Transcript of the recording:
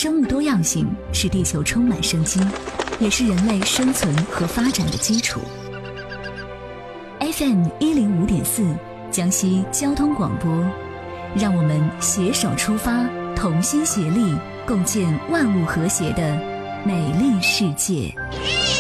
生物多样性使地球充满生机，也是人类生存和发展的基础。FM 105.4江西交通广播，让我们携手出发，同心协力，共建万物和谐的美丽世界。